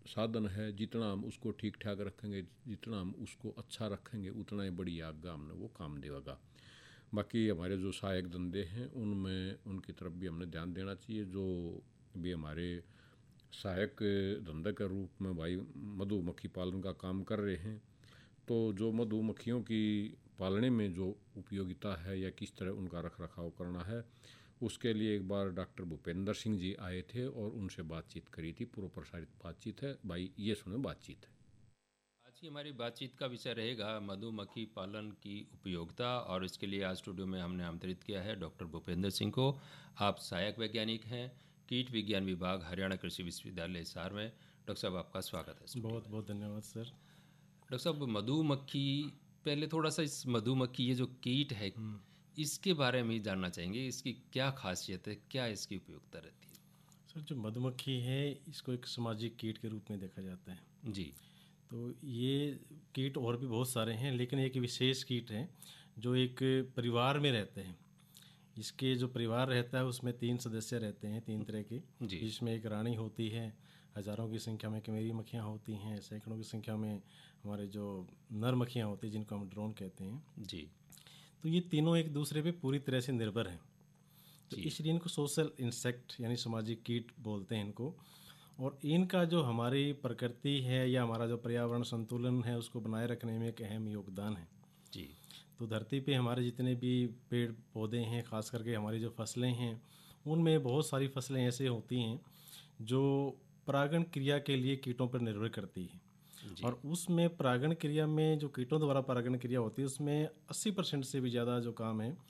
साधन है, जितना हम उसको ठीक ठाक रखेंगे, जितना हम उसको अच्छा रखेंगे, उतना ही बड़ी आगा हमने वो काम देगा। बाकी हमारे जो सहायक धंधे हैं उनमें उनकी तरफ भी हमने ध्यान देना चाहिए। जो भी हमारे सहायक धंधे के रूप में भाई मधुमक्खी पालन का काम कर रहे हैं, तो जो मधुमक्खियों की पालने में जो उपयोगिता है या किस तरह उनका रख रखाव करना है, उसके लिए एक बार डॉक्टर भूपेंद्र सिंह जी आए थे और उनसे बातचीत करी थी। पूर्व प्रसारित बातचीत है, भाई ये सुने बातचीत है। आज की हमारी बातचीत का विषय रहेगा मधुमक्खी पालन की उपयोगिता, और इसके लिए आज स्टूडियो में हमने आमंत्रित किया है डॉक्टर भूपेंद्र सिंह को। आप सहायक वैज्ञानिक हैं, कीट विज्ञान विभाग, हरियाणा कृषि विश्वविद्यालय हिसार में। डॉक्टर साहब, आपका स्वागत है। बहुत बहुत धन्यवाद सर। डॉक्टर साहब, मधुमक्खी, पहले थोड़ा सा इस मधुमक्खी, ये जो कीट है, इसके बारे में ही जानना चाहेंगे। इसकी क्या खासियत है, क्या इसकी उपयोगिता रहती है? सर, जो मधुमक्खी है इसको एक सामाजिक कीट के रूप में देखा जाता है जी। तो ये कीट और भी बहुत सारे हैं, लेकिन एक विशेष कीट है जो एक परिवार में रहते हैं। इसके जो परिवार रहता है उसमें 3 सदस्य रहते हैं, 3 तरह के, जिसमें एक रानी होती है, हज़ारों की संख्या में कैमेरी मक्खियाँ होती हैं, सैकड़ों की संख्या में हमारे जो नर मक्खियाँ होती हैं जिनको हम ड्रोन कहते हैं जी। तो ये तीनों एक दूसरे पे पूरी तरह से निर्भर हैं। तो इसलिए इनको सोशल इंसेक्ट यानी सामाजिक कीट बोलते हैं इनको। और इनका जो हमारी प्रकृति है या हमारा जो पर्यावरण संतुलन है उसको बनाए रखने में एक अहम योगदान है जी। तो धरती पे हमारे जितने भी पेड़ पौधे हैं, खास करके हमारी जो फसलें हैं, उनमें बहुत सारी फसलें ऐसे होती हैं जो परागण क्रिया के लिए कीटों पर निर्भर करती है। और उसमें परागण क्रिया में जो कीटों द्वारा परागण क्रिया होती है उसमें 80% से भी ज़्यादा जो काम है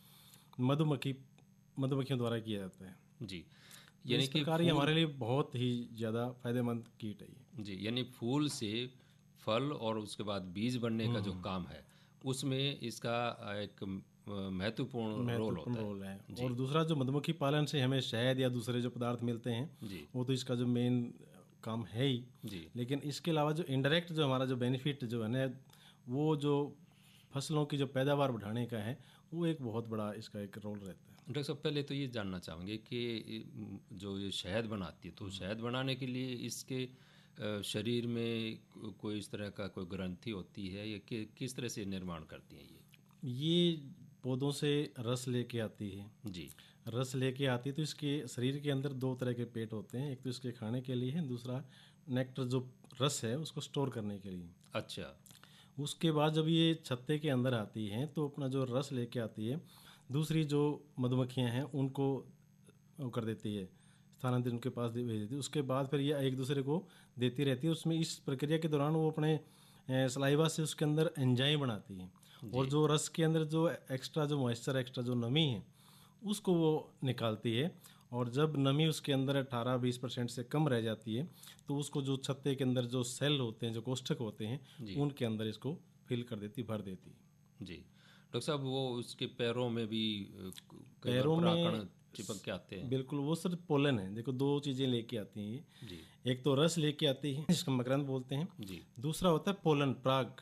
मधुमक्खियों द्वारा किया जाता है। जी, यानी इस प्रकार ये हमारे लिए बहुत ही ज़्यादा फायदेमंद कीट है ये। जी, यानी फूल से फल और उसके बाद बीज बनने का जो काम है उसमें इसका एक महत्वपूर्ण रोल है। और दूसरा, जो मधुमक्खी पालन से हमें शहद या दूसरे जो पदार्थ मिलते हैं वो तो इसका जो मेन काम है ही। लेकिन इसके अलावा जो इनडायरेक्ट जो हमारा जो बेनिफिट जो है ना, वो जो फसलों की जो पैदावार बढ़ाने का है, वो एक बहुत बड़ा इसका एक रोल रहता है। डॉक्टर साहब, पहले तो ये जानना चाहेंगे कि जो ये शहद बनाती है, तो शहद बनाने के लिए इसके शरीर में कोई इस तरह का कोई ग्रंथि होती है या किस तरह से निर्माण करती हैं ये पौधों से रस लेके आती है। जी। रस लेके आती है तो इसके शरीर के अंदर 2 तरह के पेट होते हैं, एक तो इसके खाने के लिए है, दूसरा नेक्टर जो रस है उसको स्टोर करने के लिए। अच्छा। उसके बाद जब ये छत्ते के अंदर आती हैं तो अपना जो रस लेके आती है, दूसरी जो मधुमक्खियां हैं उनको कर देती है, स्थानांतरित उनके पास भेज देती है। उसके बाद फिर ये एक दूसरे को देती रहती है। उसमें इस प्रक्रिया के दौरान वो अपने सलाइवा से उसके अंदर एंजाइम बनाती है और जो रस के अंदर जो एक्स्ट्रा जो मॉइस्चर, एक्स्ट्रा जो नमी है उसको वो निकालती है। और जब नमी उसके अंदर 18-20% से कम रह जाती है तो उसको जो छत्ते के अंदर जो सेल होते हैं, जो कोष्ठक होते हैं, उनके अंदर इसको फिल कर देती, भर देती है। जी। डॉक्टर साहब, वो उसके पैरों में भी पैरों में चिपक के आते हैं? बिल्कुल, वो सिर्फ पोलन है। देखो, 2 चीज़ें लेके आती हैं ये। एक तो रस लेके आती है जिसको मकरंद बोलते हैं, दूसरा होता है पोलन, पराग।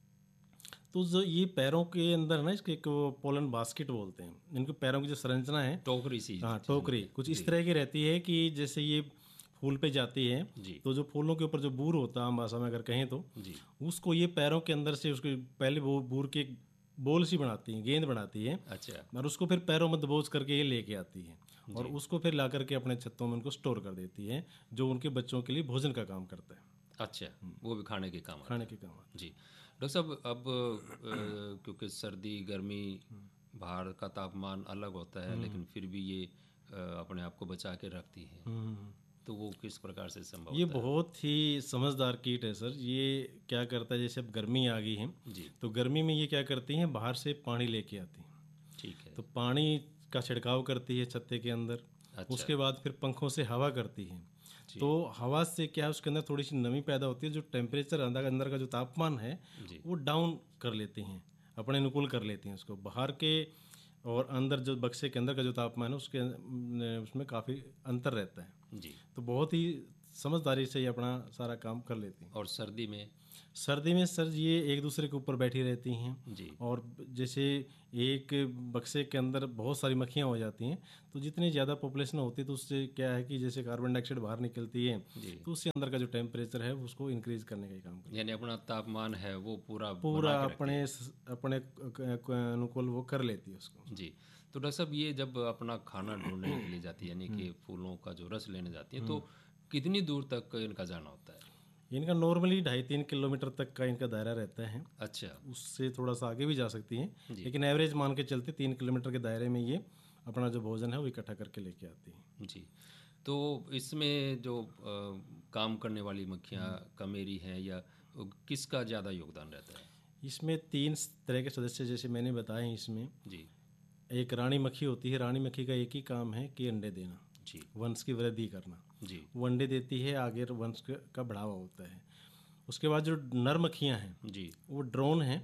तो जो ये पैरों के अंदर ना, इसके एक पोलन बास्केट बोलते हैं। इनके पैरों की जो संरचना है, टोकरी सी, हाँ टोकरी कुछ इस तरह की रहती है कि जैसे ये फूल पे जाती है तो जो फूलों के ऊपर जो बूर होता है, हम भाषा में अगर कहें तो, उसको ये पैरों के अंदर से उसके पहले वो बूर के बोल सी बनाती है, गेंद बनाती है। अच्छा। और उसको फिर पैरों में दबोच करके ये लेके आती है और उसको फिर ला करके अपने छत्तों में उनको स्टोर कर देती है, जो उनके बच्चों के लिए भोजन का काम करता है। अच्छा, वो भी खाने के काम जी। डॉक्टर साहब, अब क्योंकि सर्दी गर्मी, बाहर का तापमान अलग होता है, लेकिन फिर भी ये अपने आप को बचा के रखती है, तो वो किस प्रकार से संभव ये बहुत ही समझदार कीट है सर। ये क्या करता है, जैसे अब गर्मी आ गई है तो गर्मी में ये क्या करती हैं, बाहर से पानी लेके आती हैं। ठीक है। तो पानी का छिड़काव करती है छत्ते के अंदर। अच्छा। उसके बाद फिर पंखों से हवा करती है। तो हवा से क्या है, उसके अंदर थोड़ी सी नमी पैदा होती है, जो टेम्परेचर अंदर का जो तापमान है वो डाउन कर लेती हैं, अपने अनुकूल कर लेती हैं उसको। बाहर के और अंदर जो बक्से के अंदर का जो तापमान है उसमें काफ़ी अंतर रहता है। जी। तो बहुत ही समझदारी से ये अपना सारा काम कर लेती हैं। और सर्दी में? सर्दी में सर ये एक दूसरे के ऊपर बैठी रहती हैं जी और जैसे एक बक्से के अंदर बहुत सारी मक्खियाँ हो जाती हैं, तो जितनी ज़्यादा पॉपुलेशन होती है तो उससे क्या है कि जैसे कार्बन डाइऑक्साइड बाहर निकलती है, जी, तो उससे अंदर का जो टेम्परेचर है उसको इंक्रीज करने का ही काम करती यानी अपना तापमान है वो पूरा है। पूरा बना के रखती है। अपने अनुकूल वो कर लेती है उसको। जी, तो डॉक्टर साहब ये जब अपना खाना ढूंढने के लिए जाती है, यानी कि फूलों का जो रस लेने जाती है, तो कितनी दूर तक इनका जाना होता है? इनका नॉर्मली 2.5-3 किलोमीटर तक का इनका दायरा रहता है, अच्छा। उससे थोड़ा सा आगे भी जा सकती हैं, जी लेकिन एवरेज मान के चलते 3 किलोमीटर के दायरे में ये अपना जो भोजन है वो इकट्ठा करके लेके आती हैं। जी, तो इसमें जो काम करने वाली मक्खियाँ कमेरी हैं या किसका ज़्यादा योगदान रहता है? इसमें 3 तरह के सदस्य जैसे मैंने बताए हैं इसमें। जी एक रानी मक्खी होती है, रानी मक्खी का एक ही काम है कि अंडे देना, जी वंश की वृद्धि करना। जी वो अंडे देती है, आगे वंश का बढ़ावा होता है। उसके बाद जो नर मक्खियाँ हैं जी वो ड्रोन हैं,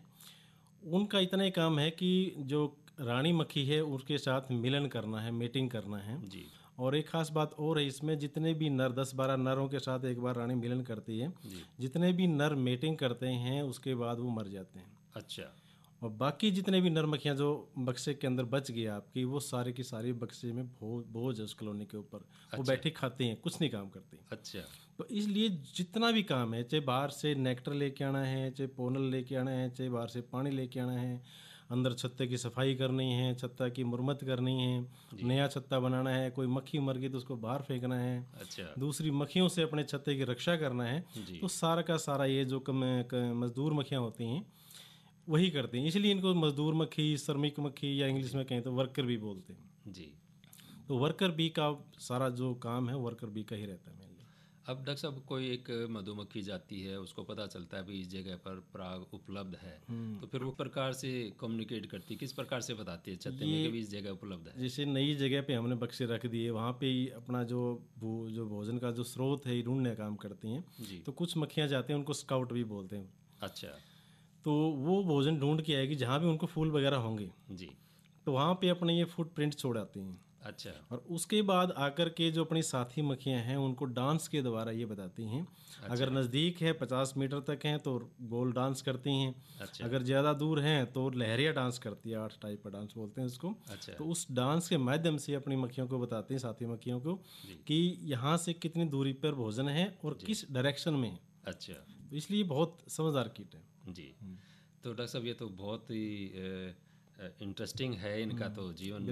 उनका इतना ही काम है कि जो रानी मक्खी है उसके साथ मिलन करना है, मेटिंग करना है। जी और एक खास बात और है इसमें, जितने भी नर 10-12 नरों के साथ एक बार रानी मिलन करती है, जी। जितने भी नर मेटिंग करते हैं उसके बाद वो मर जाते हैं। अच्छा। और बाकी जितने भी नर मक्खियाँ जो बक्से के अंदर बच गई आपकी, वो सारी की सारी बक्से में बोझ है उस कॉलोनी के ऊपर, वो अच्छा। बैठी खाती हैं, कुछ नहीं काम करती। अच्छा। तो इसलिए जितना भी काम है, चाहे बाहर से नेक्टर लेके आना है, चाहे पोनल लेके आना है, चाहे बाहर से पानी लेके आना है, अंदर छत्ते की सफाई करनी है, छत्ता की मुरम्मत करनी है, नया छत्ता बनाना है, कोई मक्खी मर गई तो उसको बाहर फेंकना है, अच्छा। दूसरी मक्खियों से अपने छत्ते की रक्षा करना है, जी तो सारा का सारा ये जो मजदूर मक्खियाँ होती हैं वही करती हैं। इसलिए इनको मजदूर मक्खी, श्रमिक मक्खी या इंग्लिश में कहें तो वर्कर बी बोलते हैं। जी। तो वर्कर बी का सारा जो काम है वर्कर बी का ही रहता है मेनली। अब डॉक्टर साहब कोई एक मधुमक्खी जाती है, उसको पता चलता है भी इस जगह पर पराग उपलब्ध है, तो फिर वो प्रकार से कम्युनिकेट करती है, किस प्रकार से बताती है छत्ते में कि भी इस जगह उपलब्ध है? जैसे नई जगह पे हमने बक्से रख दिए, वहाँ पे ही अपना जो भोजन का जो स्रोत है ये ढूंढने का काम करती हैं। जी। तो कुछ मक्खियाँ जाती हैं, उनको स्काउट भी बोलते हैं। अच्छा। तो वो भोजन ढूंढ के आएगी जहाँ भी उनको फूल वगैरह होंगे, जी। तो वहाँ पे अपने ये फुट प्रिंट छोड़ आती हैं। अच्छा। और उसके बाद आकर के जो अपनी साथी मक्खियाँ हैं उनको डांस के द्वारा ये बताती हैं। अगर नज़दीक है 50 मीटर तक हैं तो गोल डांस करती हैं। अच्छा। अगर ज़्यादा दूर हैं तो लहरिया डांस करती है, 8 टाइप का डांस बोलते हैं उसको। अच्छा। तो उस डांस के माध्यम से अपनी मक्खियों को बताती हैं, साथी मक्खियों को, कि यहाँ से कितनी दूरी पर भोजन है और किस डायरेक्शन में है। अच्छा। तो इसलिए बहुत समझदार कीट है। जी। तो डॉक्टर साहब ये तो बहुत ही इंटरेस्टिंग है इनका तो जीवन।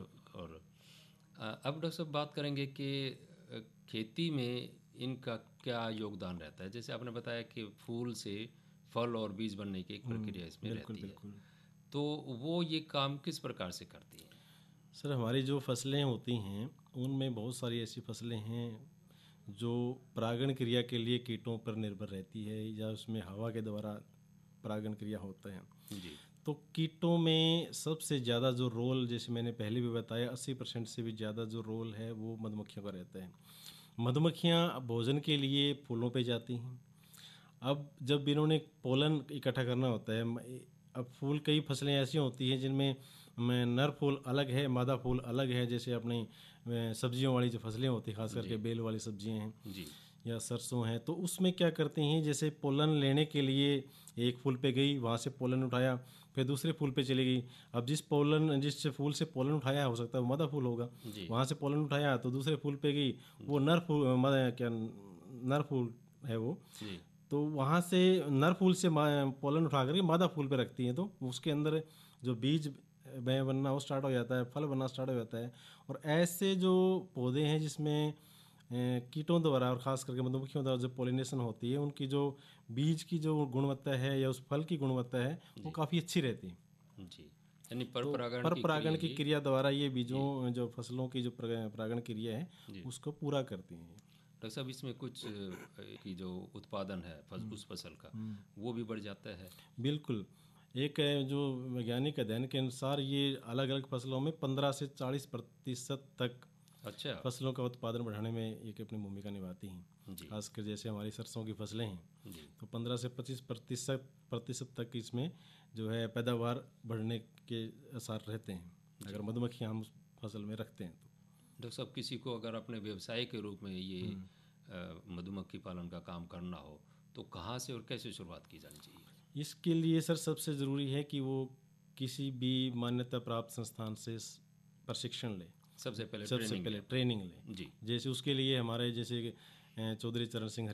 और अब डॉक्टर साहब बात करेंगे कि खेती में इनका क्या योगदान रहता है। जैसे आपने बताया कि फूल से फल और बीज बनने की एक प्रक्रिया इसमें रहती है, तो वो ये काम किस प्रकार से करती है? सर हमारी जो फसलें होती हैं उनमें बहुत सारी ऐसी फसलें हैं जो परागण क्रिया के लिए कीटों पर निर्भर रहती है, या उसमें हवा के द्वारा परागण क्रिया होता है। जी। तो कीटों में सबसे ज़्यादा जो रोल, जैसे मैंने पहले भी बताया, 80% से भी ज़्यादा जो रोल है वो मधुमक्खियों का रहता है। मधुमक्खियाँ भोजन के लिए फूलों पे जाती हैं। अब जब इन्होंने पोलन इकट्ठा करना होता है, अब फूल, कई फसलें ऐसी होती हैं जिनमें नर फूल अलग है, मादा फूल अलग है। जैसे अपनी सब्जियों वाली जो फसलें होती हैं, खास करके बेल वाली सब्जियां हैं जी। या सरसों है, तो उसमें क्या करते हैं, जैसे पोलन लेने के लिए एक फूल पे गई, वहाँ से पोलन उठाया, फिर दूसरे फूल पे चली गई। अब जिस फूल से पोलन उठाया हो सकता है वो मादा फूल होगा, वहाँ से पोलन उठाया तो दूसरे फूल पे गई, वो नर फूल है वो। तो वहाँ से नर फूल से पोलन उठा करके मादा फूल पे रखती हैं, तो उसके अंदर जो बीज बनना वो स्टार्ट हो जाता है, फल बनना स्टार्ट हो जाता है। और ऐसे जो पौधे हैं जिसमें कीटों द्वारा और ख़ास करके मधुमक्खियों द्वारा जो पोलिनेशन होती है, उनकी जो बीज की जो गुणवत्ता है या उस फल की गुणवत्ता है वो काफ़ी अच्छी रहती है। जी। यानी पर परागण की क्रिया द्वारा ये बीजों, जो फसलों की जो परागण क्रिया है उसको पूरा करती हैं। डॉक्टर साहब इसमें कुछ की जो उत्पादन है उस फसल का वो भी बढ़ जाता है? बिल्कुल। एक जो वैज्ञानिक अध्ययन के अनुसार ये अलग अलग फसलों में 15 से 40% तक अच्छा फसलों का उत्पादन बढ़ाने में एक अपनी भूमिका निभाती हैं। खासकर जैसे हमारी सरसों की फसलें हैं तो 15 से 25% तक इसमें जो है पैदावार बढ़ने के आसार रहते हैं, अगर मधुमक्खियाँ हम उस फसल में रखते हैं तो। डॉक्टर साहब किसी को अगर अपने व्यवसाय के रूप में ये मधुमक्खी पालन का काम करना हो तो कहाँ से और कैसे शुरुआत की जानी चाहिए? इसके लिए सर सबसे ज़रूरी है कि वो किसी भी मान्यता प्राप्त संस्थान से प्रशिक्षण ले। सबसे पहले सबसे पहले ट्रेनिंग ले। जी। जैसे उसके लिए हमारे जैसे चौधरी चरण सिंह